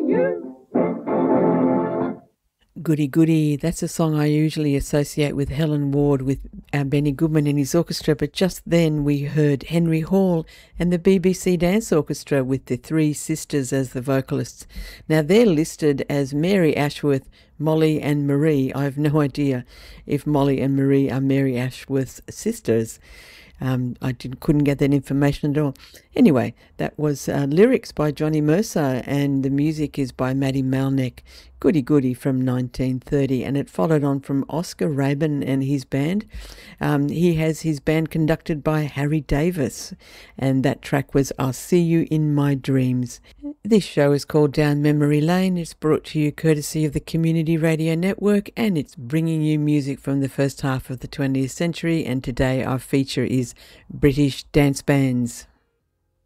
Goody Goody, that's a song I usually associate with Helen Ward with Benny Goodman and his orchestra, but just then we heard Henry Hall and the BBC Dance Orchestra with the Three Sisters as the vocalists. Now they're listed as Mary Ashworth, Molly and Marie. I have no idea if Molly and Marie are Mary Ashworth's sisters. Couldn't get that information at all. Anyway, that was lyrics by Johnny Mercer and the music is by Maddie Malneck. Goody Goody from 1930, and it followed on from Oscar Rabin and his band. He has his band conducted by Harry Davis, and that track was I'll See You in My Dreams. This show is called Down Memory Lane. It's brought to you courtesy of the Community Radio Network, and it's bringing you music from the first half of the 20th century, and today our feature is British dance bands.